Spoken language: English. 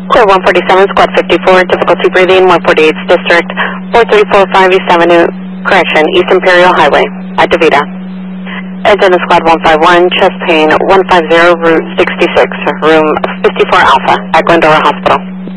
Clear 147, Squad 54, difficulty breathing, 148th District, 4345 East Avenue, correction, East Imperial Highway, at DeVita. Agenda Squad 151, chest pain, 150, Route 66, room 54 Alpha, at Glendora Hospital.